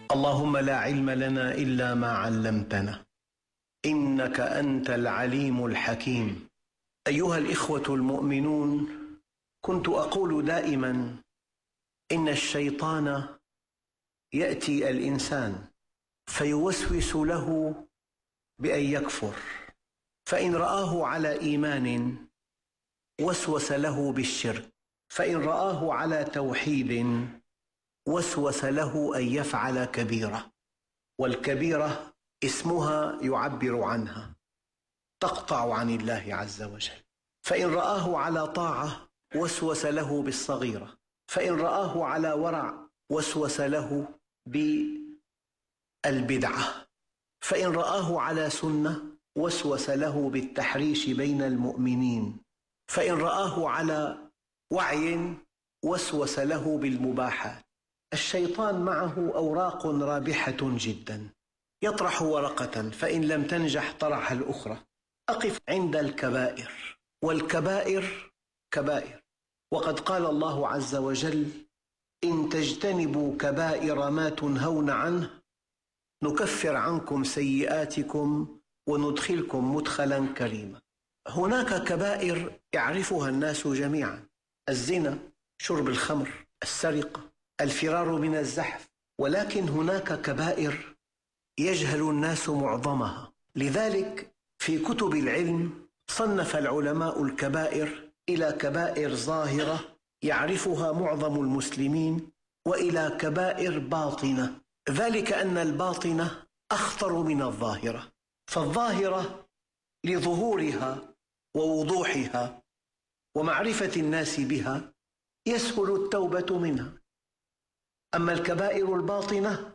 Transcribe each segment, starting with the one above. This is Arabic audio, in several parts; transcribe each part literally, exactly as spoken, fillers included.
اللهم لا علم لنا إلا ما علمتنا إنك أنت العليم الحكيم. أيها الإخوة المؤمنون، كنت أقول دائما إن الشيطان يأتي الإنسان فيوسوس له بأن يكفر، فإن رآه على إيمان وسوس له بالشرك، فإن رآه على توحيد وسوس له أن يفعل كبيرة، والكبيرة اسمها يعبر عنها، تقطع عن الله عز وجل. فإن رآه على طاعة وسوس له بالصغيرة، فإن رآه على ورع وسوس له بالبدعة، فإن رآه على سنة وسوس له بالتحريش بين المؤمنين، فإن رآه على وعي وسوس له بالمباحات. الشيطان معه أوراق رابحة جدا، يطرح ورقة فإن لم تنجح طرح الأخرى. أقف عند الكبائر، والكبائر كبائر، وقد قال الله عز وجل: إن تجتنبوا كبائر ما تنهون عنه نكفر عنكم سيئاتكم وندخلكم مدخلا كريما. هناك كبائر يعرفها الناس جميعا: الزنا، شرب الخمر، السرقة، الفرار من الزحف، ولكن هناك كبائر يجهل الناس معظمها. لذلك في كتب العلم صنف العلماء الكبائر إلى كبائر ظاهرة يعرفها معظم المسلمين، وإلى كبائر باطنة، ذلك أن الباطنة أخطر من الظاهرة. فالظاهرة لظهورها ووضوحها ومعرفة الناس بها يسهل التوبة منها، أما الكبائر الباطنة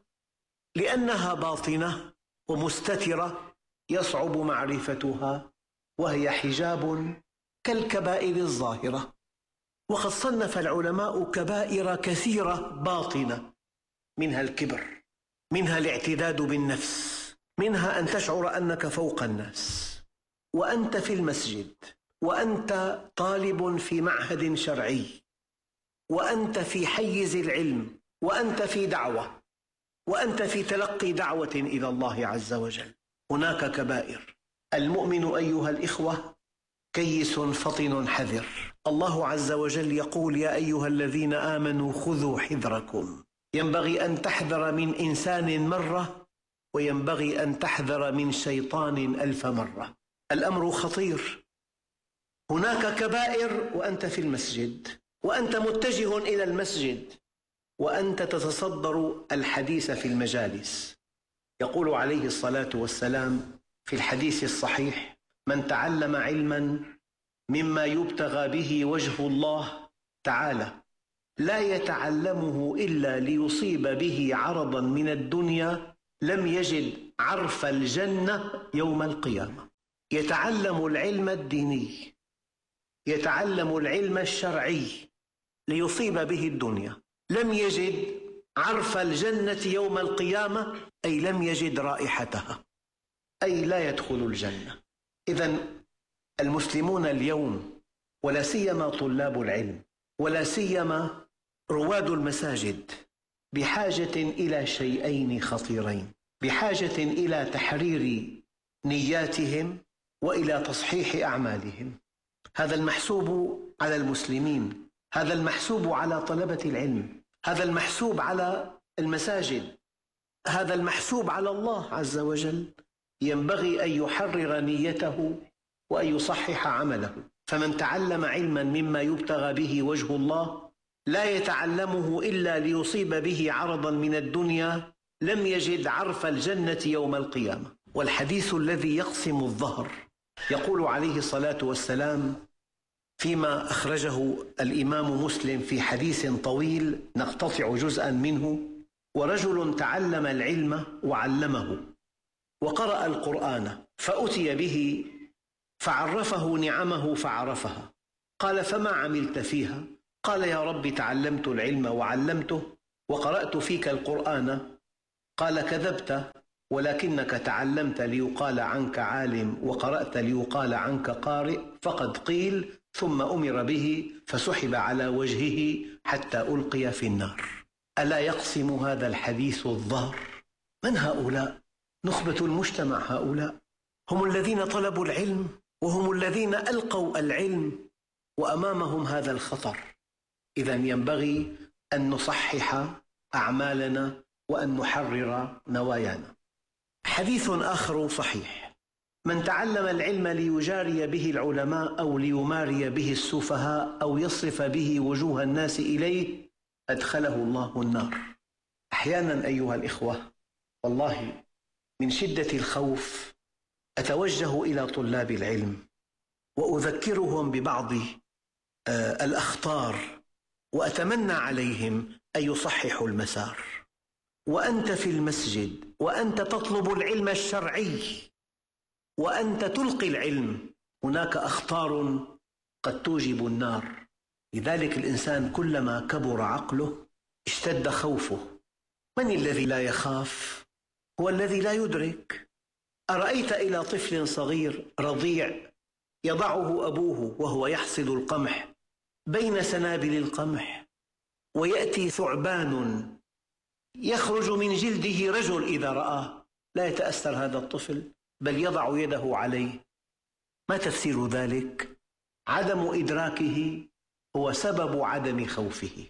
لأنها باطنة ومستترة يصعب معرفتها، وهي حجاب كالكبائر الظاهرة. وقد صنف العلماء كبائر كثيرة باطنة، منها الكبر، منها الاعتداد بالنفس، منها أن تشعر أنك فوق الناس وأنت في المسجد، وأنت طالب في معهد شرعي، وأنت في حيز العلم، وأنت في دعوة، وأنت في تلقي دعوة إلى الله عز وجل. هناك كبائر. المؤمن أيها الإخوة كيس فطن حذر. الله عز وجل يقول: يا أيها الذين آمنوا خذوا حذركم. ينبغي أن تحذر من إنسان مرة، وينبغي أن تحذر من شيطان ألف مرة. الأمر خطير. هناك كبائر وأنت في المسجد، وأنت متجه إلى المسجد، وأنت تتصدر الحديث في المجالس. يقول عليه الصلاة والسلام في الحديث الصحيح: من تعلم علما مما يبتغى به وجه الله تعالى لا يتعلمه إلا ليصيب به عرضا من الدنيا لم يجد عرف الجنة يوم القيامة. يتعلم العلم الديني، يتعلم العلم الشرعي ليصيب به الدنيا، لم يجد عرف الجنة يوم القيامة، أي لم يجد رائحتها، أي لا يدخل الجنة. إذن المسلمون اليوم، ولا سيما طلاب العلم، ولا سيما رواد المساجد، بحاجة إلى شيئين خطيرين: بحاجة إلى تحرير نياتهم وإلى تصحيح أعمالهم. هذا المحسوب على المسلمين، هذا المحسوب على طلبة العلم، هذا المحسوب على المساجد، هذا المحسوب على الله عز وجل. ينبغي أن يحرر نيته وأن يصحح عمله. فمن تعلم علما مما يبتغى به وجه الله لا يتعلمه إلا ليصيب به عرضا من الدنيا لم يجد عرف الجنة يوم القيامة. والحديث الذي يقسم الظهر يقول عليه الصلاة والسلام فيما أخرجه الإمام مسلم في حديث طويل نقتطع جزءا منه: ورجل تعلم العلم وعلمه وقرأ القرآن فأتي به فعرفه نعمه فعرفها، قال: فما عملت فيها؟ قال: يا رب تعلمت العلم وعلمته وقرأت فيك القرآن. قال: كذبت، ولكنك تعلمت ليقال عنك عالم وقرأت ليقال عنك قارئ. فقد قيل. ثم أمر به فسحب على وجهه حتى ألقي في النار. ألا يقسم هذا الحديث الظهر؟ من هؤلاء؟ نخبة المجتمع هؤلاء، هم الذين طلبوا العلم، وهم الذين ألقوا العلم، وأمامهم هذا الخطر. إذن ينبغي أن نصحح أعمالنا وأن نحرر نوايانا. حديث آخر صحيح: من تعلم العلم ليجاري به العلماء أو ليماري به السفهاء أو يصرف به وجوه الناس إليه أدخله الله النار. أحيانا أيها الإخوة، والله من شدة الخوف أتوجه إلى طلاب العلم وأذكرهم ببعض الأخطار، وأتمنى عليهم أن يصححوا المسار. وأنت في المسجد وأنت تطلب العلم الشرعي وأنت تلقي العلم، هناك أخطار قد توجب النار. لذلك الإنسان كلما كبر عقله اشتد خوفه. من الذي لا يخاف؟ هو الذي لا يدرك. أرأيت إلى طفل صغير رضيع يضعه أبوه وهو يحصد القمح بين سنابل القمح، ويأتي ثعبان يخرج من جلده رجل إذا رآه، لا يتأثر هذا الطفل بل يضع يده عليه. ما تفسير ذلك؟ عدم إدراكه هو سبب عدم خوفه.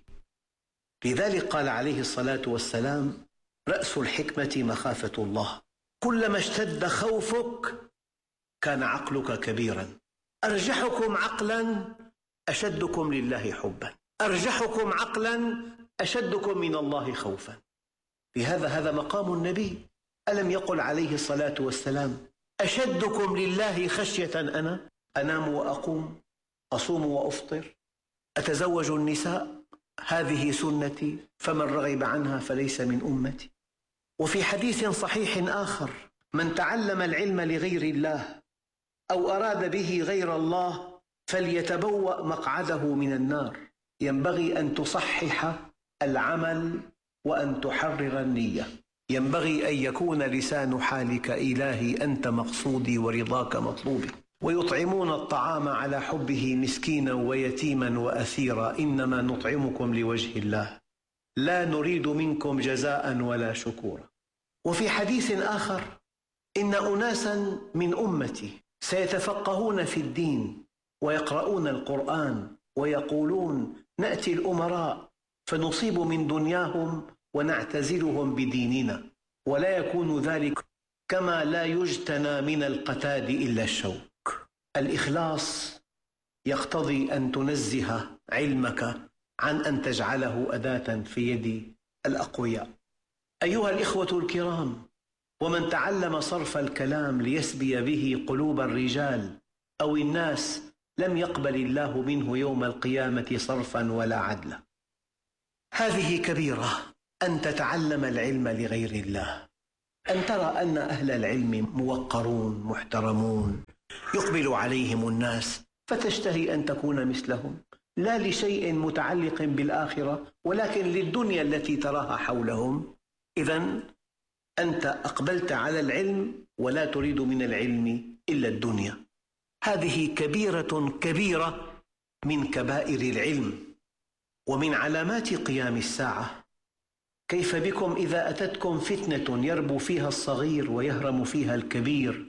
لذلك قال عليه الصلاة والسلام: رأس الحكمة مخافة الله. كلما اشتد خوفك كان عقلك كبيرا. أرجحكم عقلا أشدكم لله حبا، أرجحكم عقلا أشدكم من الله خوفا. لهذا هذا مقام النبي. ألم يقل عليه الصلاة والسلام: أشدكم لله خشية أنا؟ أنام وأقوم، أصوم وأفطر، أتزوج النساء، هذه سنتي، فمن رغب عنها فليس من أمتي. وفي حديث صحيح آخر: من تعلم العلم لغير الله أو أراد به غير الله فليتبوأ مقعده من النار. ينبغي أن تصحح العمل وأن تحرر النية. ينبغي أن يكون لسان حالك: إلهي أنت مقصودي ورضاك مطلوبي. ويطعمون الطعام على حبه مسكينا ويتيما وأسيرا، إنما نطعمكم لوجه الله لا نريد منكم جزاء ولا شكورا. وفي حديث آخر: إن أناسا من أمتي سيتفقهون في الدين ويقرؤون القرآن ويقولون نأتي الأمراء فنصيب من دنياهم ونعتزلهم بديننا، ولا يكون ذلك كما لا يجتنى من القتاد إلا الشوك. الإخلاص يقتضي أن تنزه علمك عن أن تجعله أداة في يد الأقوياء. أيها الإخوة الكرام، ومن تعلم صرف الكلام ليسبي به قلوب الرجال أو الناس لم يقبل الله منه يوم القيامة صرفا ولا عدلا. هذه كبيرة، أن تتعلم العلم لغير الله، أن ترى أن أهل العلم موقرون محترمون يقبل عليهم الناس فتشتهي أن تكون مثلهم، لا لشيء متعلق بالآخرة ولكن للدنيا التي تراها حولهم. إذن أنت أقبلت على العلم ولا تريد من العلم إلا الدنيا. هذه كبيرة كبيرة من كبائر العلم. ومن علامات قيام الساعة: كيف بكم إذا أتتكم فتنة يربو فيها الصغير ويهرم فيها الكبير،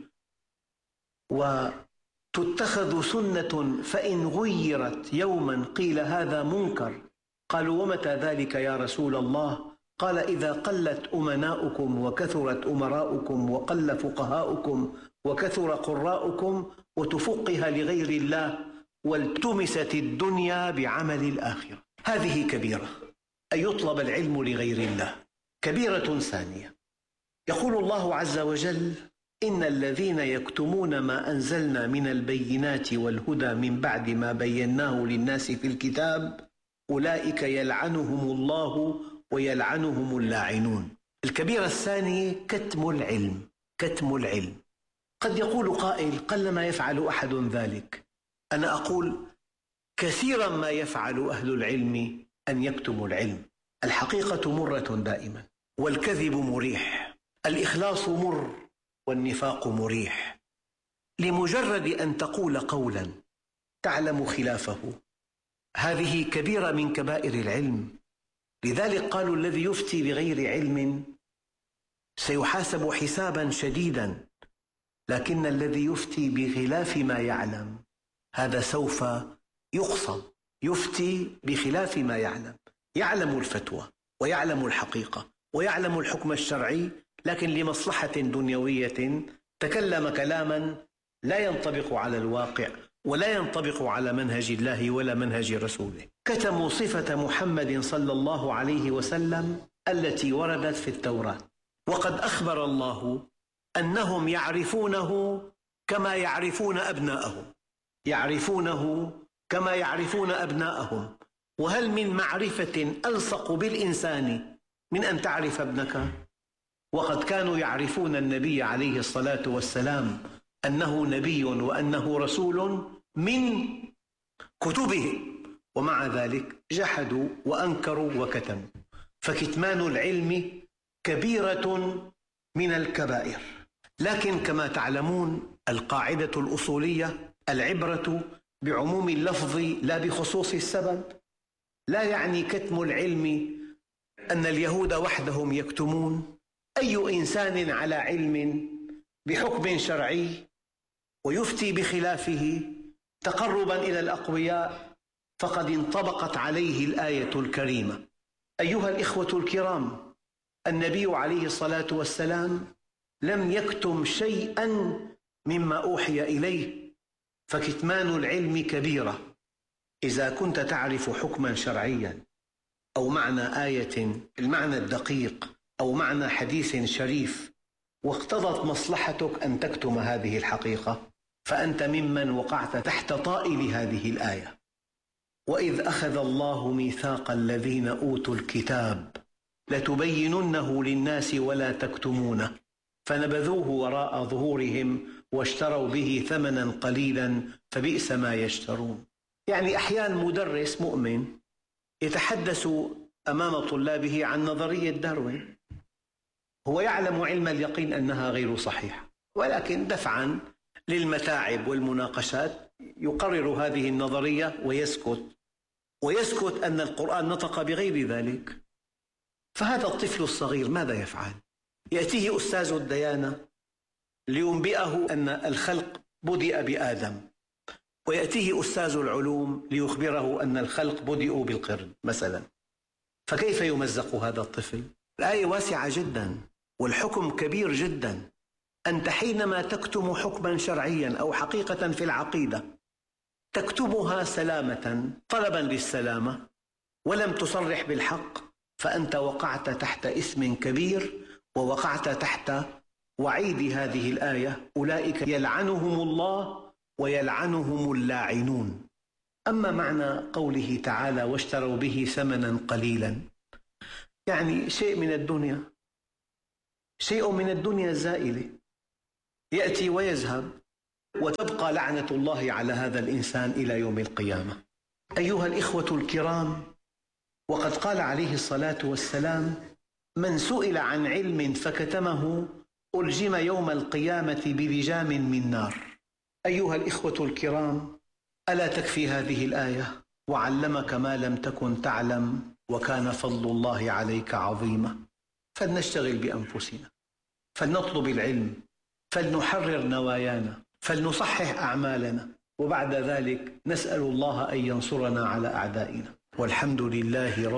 وتتخذ سنة فإن غيرت يوما قيل هذا منكر. قالوا: ومتى ذلك يا رسول الله؟ قال: إذا قلت أمناؤكم وكثرت أمراؤكم وقل فقهاؤكم وكثر قراؤكم وتفقه لغير الله والتمست الدنيا بعمل الآخرة. هذه كبيرة، أن يطلب العلم لغير الله. كبيرة ثانية: يقول الله عز وجل: إن الذين يكتمون ما أنزلنا من البينات والهدى من بعد ما بيناه للناس في الكتاب أولئك يلعنهم الله ويلعنهم اللاعنون. الكبيرة الثانية كتم العلم. كتم العلم. قد يقول قائل: قلما يفعل أحد ذلك. أنا أقول: كثيرا ما يفعل أهل العلم أن يكتموا العلم. الحقيقة مرة دائما، والكذب مريح، الإخلاص مر والنفاق مريح. لمجرد أن تقول قولا تعلم خلافه، هذه كبيرة من كبائر العلم. لذلك قالوا الذي يفتي بغير علم سيحاسب حسابا شديدا، لكن الذي يفتي بخلاف ما يعلم هذا سوف يقصى. يفتي بخلاف ما يعلم، يعلم الفتوى ويعلم الحقيقة ويعلم الحكم الشرعي، لكن لمصلحة دنيوية تكلم كلاما لا ينطبق على الواقع ولا ينطبق على منهج الله ولا منهج رسوله. كتموا صفة محمد صلى الله عليه وسلم التي وردت في التوراة، وقد أخبر الله أنهم يعرفونه كما يعرفون أبناءهم، يعرفونه كما يعرفون أبناءهم. وهل من معرفة ألصق بالإنسان من أن تعرف ابنك؟ وقد كانوا يعرفون النبي عليه الصلاة والسلام أنه نبي وأنه رسول من كتبهم، ومع ذلك جحدوا وأنكروا وكتموا. فكتمان العلم كبيرة من الكبائر. لكن كما تعلمون القاعدة الأصولية العبرة بعموم اللفظ لا بخصوص السبب. لا يعني كتم العلم أن اليهود وحدهم يكتمون. أي إنسان على علم بحكم شرعي ويفتي بخلافه تقربا إلى الأقوياء فقد انطبقت عليه الآية الكريمة. أيها الإخوة الكرام، النبي عليه الصلاة والسلام لم يكتم شيئا مما أوحي إليه، فكتمان العلم كبيرة. إذا كنت تعرف حكما شرعيا أو معنى آية المعنى الدقيق أو معنى حديث شريف واقتضت مصلحتك أن تكتم هذه الحقيقة، فأنت ممن وقعت تحت طائل هذه الآية. وإذ أخذ الله ميثاق الذين أوتوا الكتاب لتبيننه للناس ولا تكتمونه فنبذوه وراء ظهورهم واشتروا به ثمنا قليلا فبئس ما يشترون. يعني أحيانا مدرس مؤمن يتحدث أمام طلابه عن نظرية داروين، هو يعلم علم اليقين أنها غير صحيحة، ولكن دفعا للمتاعب والمناقشات يقرر هذه النظرية ويسكت ويسكت أن القرآن نطق بغير ذلك. فهذا الطفل الصغير ماذا يفعل؟ يأتيه أستاذ الديانة لينبئه أن الخلق بدأ بآدم، ويأتيه أستاذ العلوم ليخبره أن الخلق بدأوا بالقرد مثلا. فكيف يمزق هذا الطفل؟ الآية واسعة جدا والحكم كبير جدا. أنت حينما تكتم حكما شرعيا أو حقيقة في العقيدة تكتمها سلامة طلبا للسلامة ولم تصرح بالحق، فأنت وقعت تحت إثم كبير ووقعت تحت وعيد هذه الآية: أولئك يلعنهم الله ويلعنهم اللاعنون. أما معنى قوله تعالى واشتروا به ثمنا قليلا، يعني شيء من الدنيا، شيء من الدنيا الزائلة يأتي ويذهب، وتبقى لعنة الله على هذا الإنسان إلى يوم القيامة. أيها الإخوة الكرام، وقد قال عليه الصلاة والسلام: من سئل عن علم فكتمه ألجم يوم القيامة بلجام من نار. أيها الإخوة الكرام، ألا تكفي هذه الآية: وعلمك ما لم تكن تعلم وكان فضل الله عليك عظيما؟ فلنشتغل بأنفسنا، فلنطلب العلم، فلنحرر نوايانا، فلنصحح أعمالنا، وبعد ذلك نسأل الله أن ينصرنا على أعدائنا. والحمد لله رب